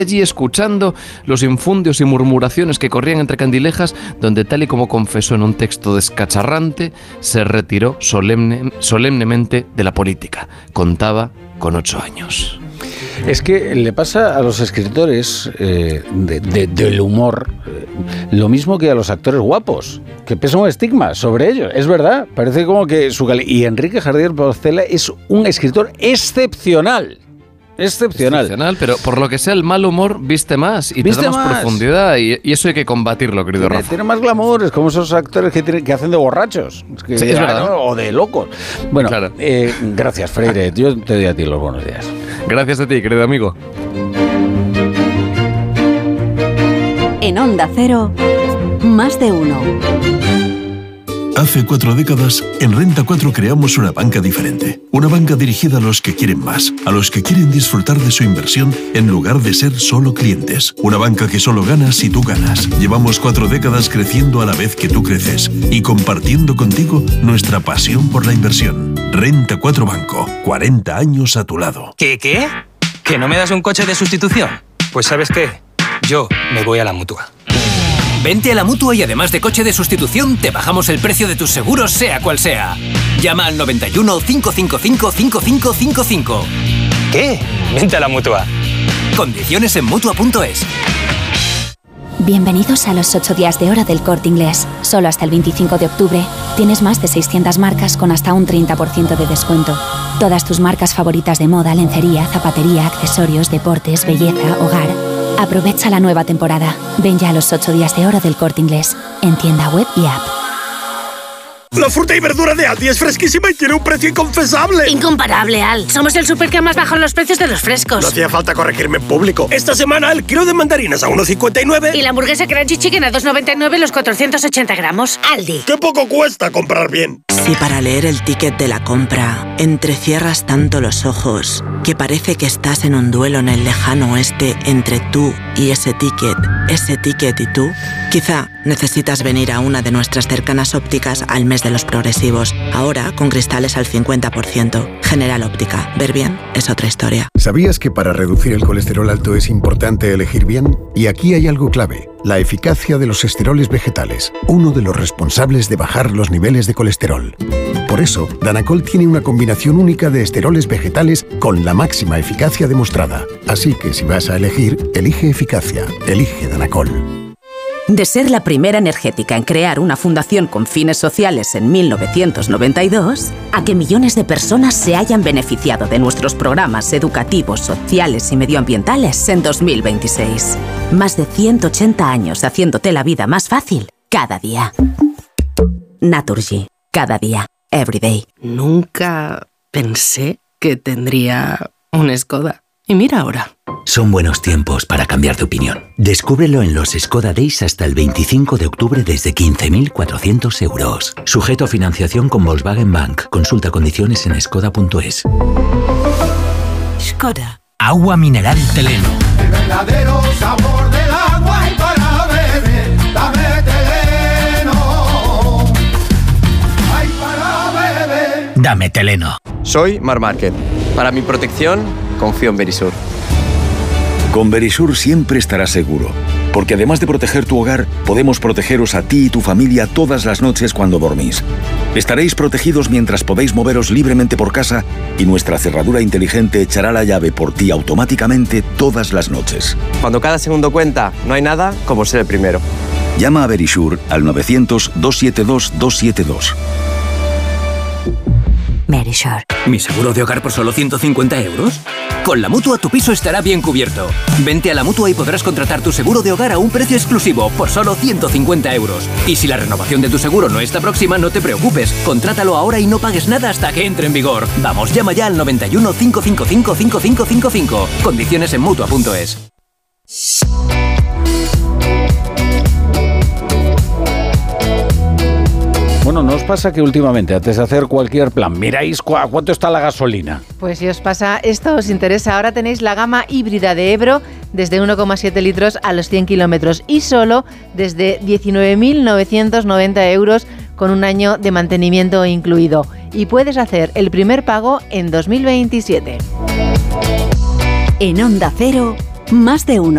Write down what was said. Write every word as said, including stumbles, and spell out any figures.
allí escuchando los infundios y murmuraciones que corrían entre candilejas, donde, tal y como confesó en un texto descacharrante, se retiró solemne, solemnemente de la política. Contaba con ocho años. Es que le pasa a los escritores eh, de, de, del humor eh, lo mismo que a los actores guapos, que pesa un estigma sobre ellos. Es verdad, parece como que su cali- y Enrique Jardier Porcela es un escritor excepcional. Excepcional. Excepcional, pero por lo que sea, el mal humor viste más y ¿Viste te da más, más? profundidad, y, y eso hay que combatirlo, querido Tiene, Rafa. tiene más glamour, es como esos actores que, tienen, que hacen de borrachos. Es que, Sí, es verdad. ¿no? O de locos. Bueno, Claro. eh, gracias, Freire. Yo te doy a ti los buenos días. Gracias a ti, querido amigo. En Onda Cero, más de uno. Hace cuatro décadas, en Renta cuatro creamos una banca diferente. Una banca dirigida a los que quieren más, a los que quieren disfrutar de su inversión en lugar de ser solo clientes. Una banca que solo gana si tú ganas. Llevamos cuatro décadas creciendo a la vez que tú creces y compartiendo contigo nuestra pasión por la inversión. Renta cuatro Banco, cuarenta años a tu lado. ¿Qué, qué? ¿Que no me das un coche de sustitución? Pues ¿sabes qué? Yo me voy a la Mutua. Vente a la Mutua y además de coche de sustitución, te bajamos el precio de tus seguros, sea cual sea. Llama al noventa y uno, cinco cinco cinco, cinco cinco cinco cinco. ¿Qué? Vente a la Mutua. Condiciones en Mutua punto es. Bienvenidos a los ocho días de oro del Corte Inglés. Solo hasta el veinticinco de octubre tienes más de seiscientas marcas con hasta un treinta por ciento de descuento. Todas tus marcas favoritas de moda, lencería, zapatería, accesorios, deportes, belleza, hogar. Aprovecha la nueva temporada. Ven ya a los ocho días de oro del Corte Inglés, en tienda web y app. La fruta y verdura de Aldi es fresquísima y tiene un precio inconfesable. Incomparable, Al. Somos el súper que más bajan los precios de los frescos. No hacía falta corregirme en público. Esta semana el kilo de mandarinas a uno cincuenta y nueve. Y la hamburguesa Crunchy Chicken a dos noventa y nueve los cuatrocientos ochenta gramos. Aldi. ¡Qué poco cuesta comprar bien! Si para leer el ticket de la compra entrecierras tanto los ojos que parece que estás en un duelo en el lejano oeste entre tú y ese ticket, ese ticket y tú, quizá necesitas venir a una de nuestras cercanas ópticas al mes de los progresivos. Ahora con cristales al cincuenta por ciento. General Óptica. Ver bien es otra historia. ¿Sabías que para reducir el colesterol alto es importante elegir bien? Y aquí hay algo clave: la eficacia de los esteroles vegetales, uno de los responsables de bajar los niveles de colesterol. Por eso, Danacol tiene una combinación única de esteroles vegetales con la máxima eficacia demostrada. Así que si vas a elegir, elige eficacia. Elige Danacol. De ser la primera energética en crear una fundación con fines sociales en mil novecientos noventa y dos, a que millones de personas se hayan beneficiado de nuestros programas educativos, sociales y medioambientales en dos mil veintiséis. Más de ciento ochenta años haciéndote la vida más fácil cada día. Naturgy. Cada día. Every day. Nunca pensé que tendría un Skoda. Y mira ahora. Son buenos tiempos para cambiar de opinión. Descúbrelo en los Skoda Days hasta el veinticinco de octubre desde quince mil cuatrocientos euros. Sujeto a financiación con Volkswagen Bank. Consulta condiciones en skoda punto es. Skoda. Agua mineral Teleno. El verdadero sabor del agua y para beber, dame Teleno. Ay, para beber. Dame Teleno. Soy Mar Márquez. Para mi protección, confío en Verisur. Con Verisur siempre estarás seguro, porque además de proteger tu hogar, podemos protegeros a ti y tu familia todas las noches cuando dormís. Estaréis protegidos mientras podéis moveros libremente por casa y nuestra cerradura inteligente echará la llave por ti automáticamente todas las noches. Cuando cada segundo cuenta, no hay nada como ser el primero. Llama a Verisur al novecientos, doscientos setenta y dos, doscientos setenta y dos. Verisur. ¿Mi seguro de hogar por solo ciento cincuenta euros? Con la Mutua tu piso estará bien cubierto. Vente a la Mutua y podrás contratar tu seguro de hogar a un precio exclusivo por solo ciento cincuenta euros. Y si la renovación de tu seguro no está próxima, no te preocupes. Contrátalo ahora y no pagues nada hasta que entre en vigor. Vamos, llama ya al noventa y uno, cinco cinco cinco, cinco cinco cinco cinco. Condiciones en Mutua punto es. Bueno, ¿no os pasa que últimamente, antes de hacer cualquier plan, miráis cu- a cuánto está la gasolina? Pues si os pasa, esto os interesa. Ahora tenéis la gama híbrida de Ebro desde uno coma siete litros a los cien kilómetros y solo desde diecinueve mil novecientos noventa euros con un año de mantenimiento incluido. Y puedes hacer el primer pago en dos mil veintisiete. En Onda Cero, más de uno.